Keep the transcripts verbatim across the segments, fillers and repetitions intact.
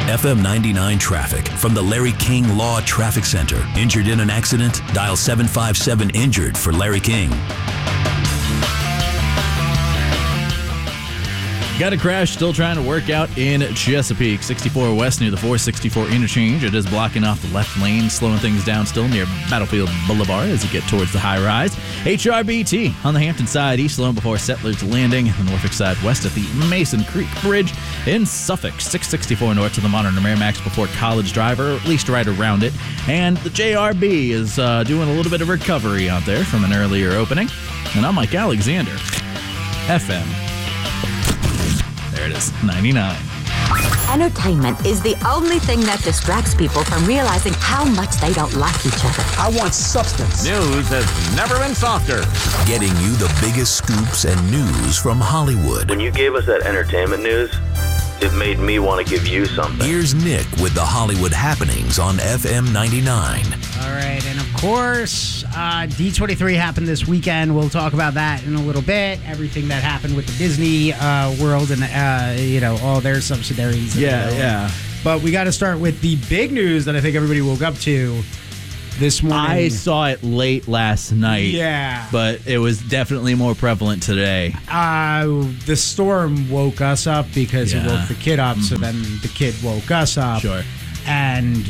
F M ninety-nine traffic from the Larry King Law Traffic Center. Injured in an accident? Dial seven five seven injured for Larry King. Got a crash still trying to work out in Chesapeake. sixty-four West near the four sixty-four interchange. It is blocking off the left lane, slowing things down still near Battlefield Boulevard as you get towards the high rise. H R B T on the Hampton side, east Sloan before Settlers Landing. The Norfolk side west at the Mason Creek Bridge in Suffolk. six sixty-four north to the Modern Merrimax before College Drive, or at least right around it. And the J R B is uh, doing a little bit of recovery out there from an earlier opening. And I'm Mike Alexander, F M. There it is, ninety-nine. Entertainment is the only thing that distracts people from realizing how much they don't like each other. I want substance. News has never been softer. Getting you the biggest scoops and news from Hollywood. When you gave us that entertainment news, it made me want to give you something. Here's Nick with the Hollywood happenings on F M ninety-nine. All right, and of course, uh, D twenty-three happened this weekend. We'll talk about that in a little bit. Everything that happened with the Disney uh, world and, uh, you know, all their subsidiaries. Yeah, yeah. But we got to start with the big news that I think everybody woke up to this morning. I saw it late last night. Yeah. But it was definitely more prevalent today. Uh, the storm woke us up because Yeah. it woke the kid up, Mm-hmm. so then the kid woke us up. Sure. And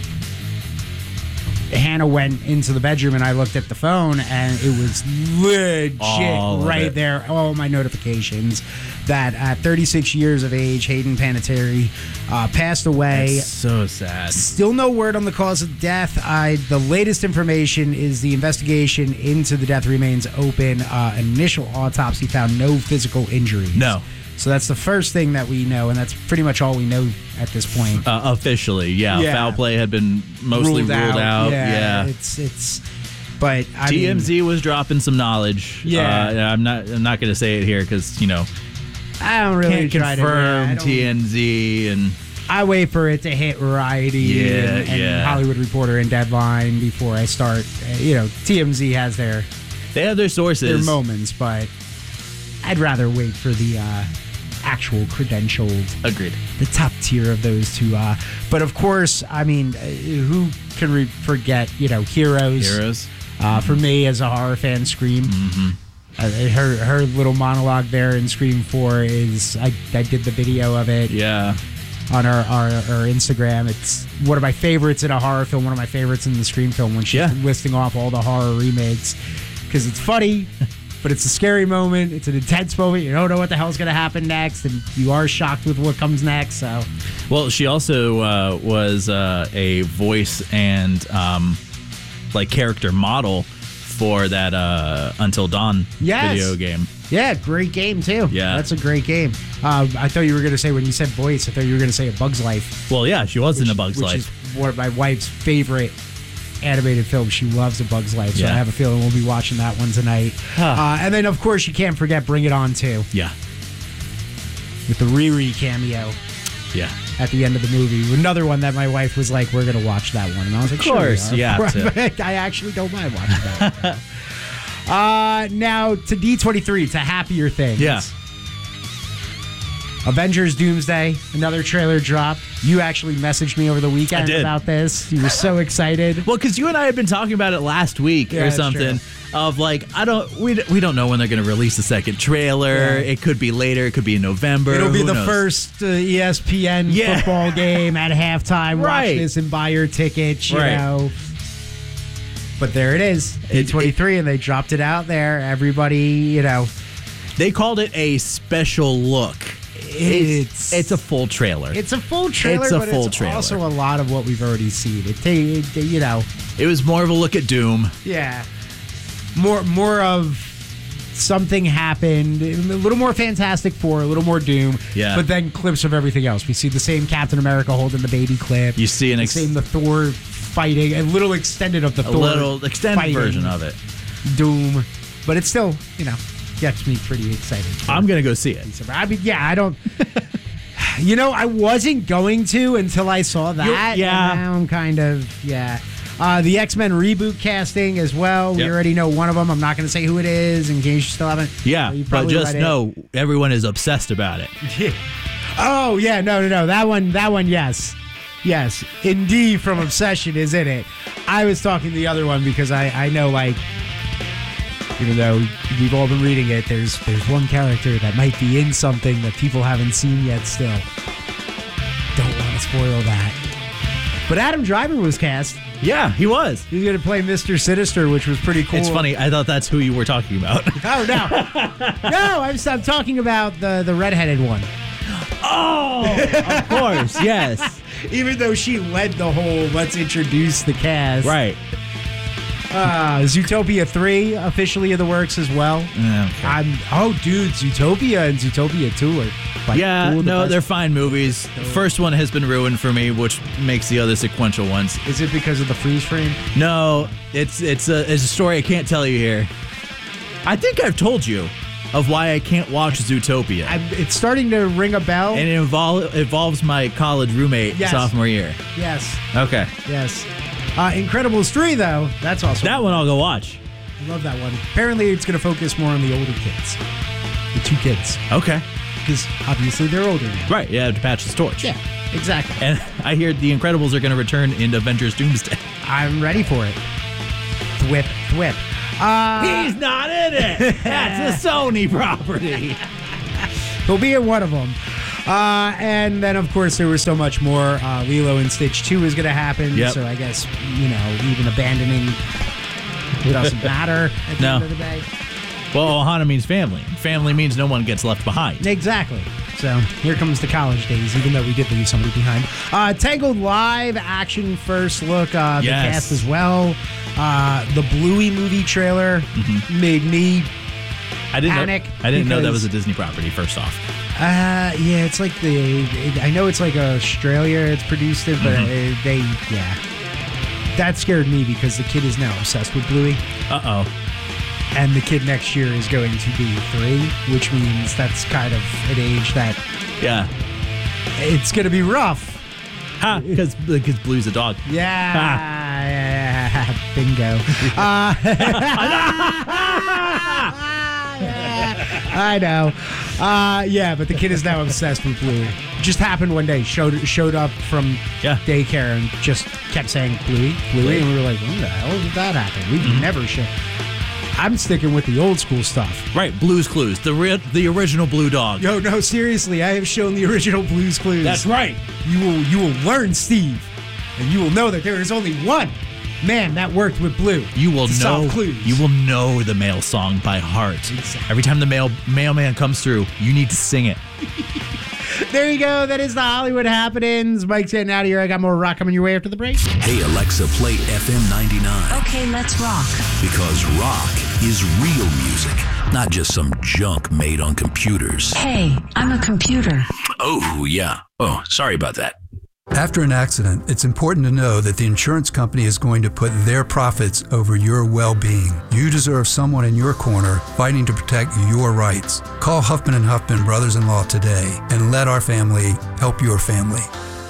Hannah went into the bedroom and I looked at the phone and it was legit All of right it. there. All my notifications that at thirty-six years of age, Hayden Panettiere uh, passed away. That's so sad. Still no word on the cause of death. I, the latest information is the investigation into the death remains open. Uh, initial autopsy found no physical injuries. No. So that's the first thing that we know, and that's pretty much all we know at this point. Uh, officially, yeah. Yeah. Foul play had been mostly ruled, out. Yeah, Yeah. it's it's. But I T M Z mean, was dropping some knowledge. Yeah. Uh, I'm not. I'm not going to say it here because you know I don't really can't try to. confirm yeah, I don't- T M Z and I wait for it to hit Variety Yeah, and, and yeah. Hollywood Reporter and Deadline before I start. Uh, you know, T M Z has their they have their sources. their moments, but I'd rather wait for the uh, actual credentialed, Agreed. the top tier of those two. Uh, but of course, I mean, uh, who can re- forget? You know, Heroes. Heroes. Uh, for me, as a horror fan, Scream. Mm-hmm. Uh, her her little monologue there in Scream four is I, I did the video of it Yeah. on our, our our Instagram. It's one of my favorites in a horror film, one of my favorites in the Scream film when she's Yeah. listing off all the horror remakes because it's funny, but it's a scary moment. It's an intense moment. You don't know what the hell's going to happen next, and you are shocked with what comes next. So Well, she also uh, was uh, a voice and um, like character model for that uh, Until Dawn Yes. video game. yeah, great game too. Yeah. That's a great game. Um, I thought you were going to say when you said voice, I thought you were going to say A Bug's Life. Well, yeah, she was in A Bug's which Life. is one of my wife's favorite animated films. She loves A Bug's Life, so Yeah. I have a feeling we'll be watching that one tonight. uh, and then, of course, you can't forget Bring It On too, Yeah. with the Riri cameo Yeah. at the end of the movie. Another one that my wife was like, "We're gonna watch that one," and I was like, Of course, sure, we you are." have to. But I actually don't mind watching that. uh, now to D twenty-three, to happier things. Yeah. Avengers Doomsday, another trailer dropped. You actually messaged me over the weekend I did. about this. You were so excited. Well, because you and I had been talking about it last week Yeah, or that's something. Of like, I don't, we, we don't know when they're going to release the second trailer. Yeah. It could be later. It could be in November. It'll be Who the knows? first uh, E S P N Yeah. football game at halftime. Right. Watch this and buy your tickets, you Right. know. But there it is, It- D twenty-three, and they dropped it out there. Everybody, you know, They called it a special look. it's It's a full trailer. it's a full trailer, It's a but full it's trailer. also a lot of what we've already seen. It, ta- it you know, It was more of a look at Doom. yeah, more more of something happened, a little more Fantastic Four, a little more Doom, Yeah. but then clips of everything else. We see the same Captain America holding the baby clip. You see an the ex- same the Thor fighting, a little extended of the a Thor little extended fighting version of it. Doom, but it's still, you know, gets me pretty excited. for I'm gonna go see it. December. I mean, yeah, I don't. You know, I wasn't going to until I saw that. You- yeah. and now I'm kind of yeah. Uh, the X-Men reboot casting as well. We Yep. already know one of them. I'm not going to say who it is in case you still haven't. Yeah, you but probably just read it. know everyone is obsessed about it. Oh yeah, no, no, no. That one, that one, yes. Yes, Indy from Obsession is in it. I was talking the other one because I, I know, like, even though we've all been reading it, there's there's one character that might be in something that people haven't seen yet still. Don't want to spoil that. But Adam Driver was cast. Yeah, he was. He's going to play Mister Sinister, which was pretty cool. It's funny. I thought that's who you were talking about. Oh, no. No, I'm, I'm talking about the, the redheaded one. Oh, of course, yes. Even though she led the whole let's introduce the cast. Right. Uh, Zootopia three officially in the works as well. Okay. I'm, oh, dude, Zootopia and Zootopia two are like yeah, cool, the no, best. they're fine movies. The first one has been ruined for me, which makes the other sequential ones. Is it because of the freeze frame? No, it's it's a it's a story I can't tell you here. I think I've told you of why I can't watch Zootopia. I'm, it's starting to ring a bell. And it invol- involves my college roommate Yes. sophomore year. Yes, Okay. yes. Uh, Incredibles three, though, that's awesome. That one I'll go watch. I love that one. Apparently, it's going to focus more on the older kids. The two kids. Okay. Because obviously they're older now. Right, yeah, to patch the torch. Yeah, exactly. And I hear the Incredibles are going to return in Avengers Doomsday. I'm ready for it. Thwip, thwip. Uh, He's not in it. That's a Sony property. He'll be in one of them. Uh, and then, of course, there was so much more. Uh, Lilo and Stitch two is going to happen. Yep. So I guess, you know, even abandoning doesn't matter at the No. end of the day. Well, Ohana means family. Family means no one gets left behind. Exactly. So here comes the college days, even though we did leave somebody behind. Uh, Tangled live action first look. Uh, the Yes. cast as well. Uh, the Bluey movie trailer Mm-hmm. made me I didn't panic. know, I didn't know that because- was a Disney property, first off. Uh, yeah, it's like the. It, I know it's like Australia. It's produced it, but Mm-hmm. uh, they, yeah, that scared me because the kid is now obsessed with Bluey, Uh-oh. and the kid next year is going to be three, which means that's kind of an age that Yeah. it's going to be rough. Ha, because Blue's a dog. Yeah, yeah, bingo. Uh, I know. Uh, yeah, but the kid is now obsessed with Bluey. Just happened one day. Showed showed up from Yeah. daycare and just kept saying Bluey, Bluey, and we were like, when the hell did that happen? We Mm-hmm. never show. I'm sticking with the old school stuff. Right, Blue's Clues, the re- the original Blue Dog. Yo, no, seriously, I have shown the original Blue's Clues. That's right. You will you will learn, Steve, and you will know that there is only one man that worked with Blue. You will to solve know. clues. You will know the mail song by heart. Exactly. Every time the mail mailman comes through, you need to sing it. There you go. That is the Hollywood happenings. Mike's getting out of here. I got more rock coming your way after the break. Hey, Alexa, play F M ninety-nine. Okay, let's rock. Because rock is real music, not just some junk made on computers. Hey, I'm a computer. Oh, yeah. Oh, sorry about that. After an accident, it's important to know that the insurance company is going to put their profits over your well-being. You deserve someone in your corner fighting to protect your rights. Call Huffman and Huffman Brothers-in-Law today and let our family help your family.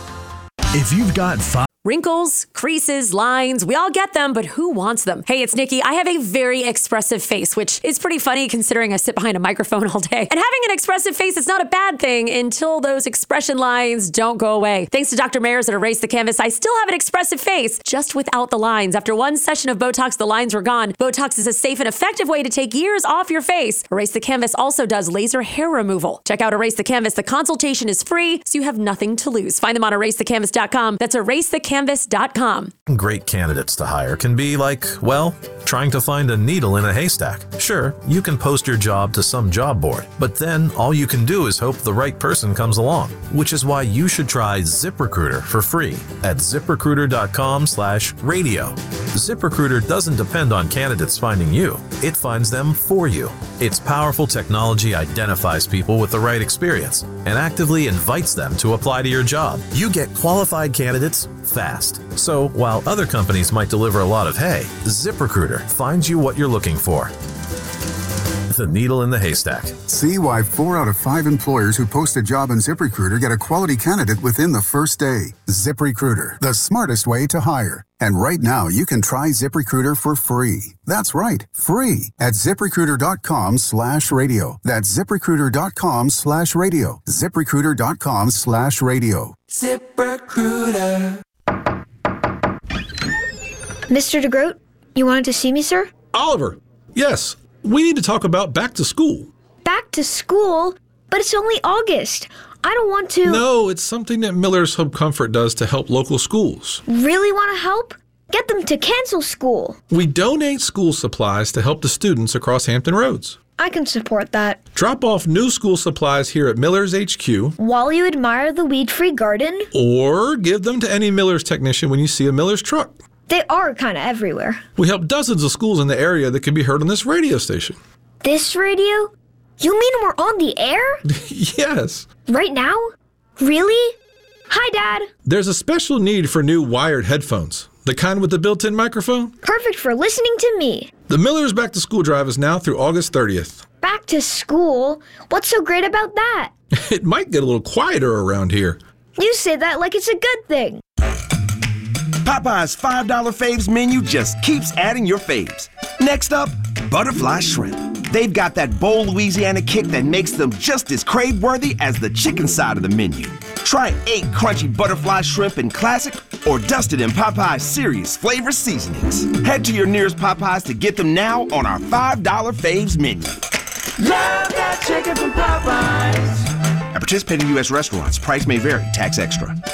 If you've got five... Wrinkles, creases, lines, we all get them, but who wants them? Hey, it's Nikki. I have a very expressive face, which is pretty funny considering I sit behind a microphone all day. And having an expressive face is not a bad thing until those expression lines don't go away. Thanks to Doctor Mayers at Erase the Canvas, I still have an expressive face, just without the lines. After one session of Botox, the lines were gone. Botox is a safe and effective way to take years off your face. Erase the Canvas also does laser hair removal. Check out Erase the Canvas. The consultation is free, so you have nothing to lose. Find them on erase the canvas dot com. That's erase the canvas dot com. Great candidates to hire can be like, well, trying to find a needle in a haystack. Sure, you can post your job to some job board, but then all you can do is hope the right person comes along, which is why you should try ZipRecruiter for free at zip recruiter dot com slash radio. ZipRecruiter doesn't depend on candidates finding you. It finds them for you. Its powerful technology identifies people with the right experience and actively invites them to apply to your job. You get qualified candidates fast. So while other companies might deliver a lot of hay, ZipRecruiter finds you what you're looking for. The needle in the haystack. See why four out of five employers who post a job on ZipRecruiter get a quality candidate within the first day. ZipRecruiter, the smartest way to hire. And right now, you can try ZipRecruiter for free. That's right, free at ZipRecruiter.com slash radio. That's ZipRecruiter.com slash radio. ZipRecruiter.com slash radio. ZipRecruiter. Mister DeGroat, you wanted to see me, sir? Oliver, yes. We need to talk about back to school. Back to school? But it's only August. I don't want to... No, it's something that Miller's Home Comfort does to help local schools. Really want to help? Get them to cancel school. We donate school supplies to help the students across Hampton Roads. I can support that. Drop off new school supplies here at Miller's H Q. While you admire the weed-free garden. Or give them to any Miller's technician when you see a Miller's truck. They are kind of everywhere. We help dozens of schools in the area that can be heard on this radio station. This radio? You mean we're on the air? Yes. Right now? Really? Hi, Dad. There's a special need for new wired headphones. The kind with the built-in microphone? Perfect for listening to me. The Miller's Back to School Drive is now through August thirtieth. Back to school? What's so great about that? It might get a little quieter around here. You say that like it's a good thing. Popeye's five dollar Faves menu just keeps adding your faves. Next up, butterfly shrimp. They've got that bold Louisiana kick that makes them just as crave-worthy as the chicken side of the menu. Try eight crunchy butterfly shrimp in classic or dusted in Popeye's serious flavor seasonings. Head to your nearest Popeyes to get them now on our five dollar Faves menu. Love that chicken from Popeyes. At participating U S restaurants, price may vary, tax extra.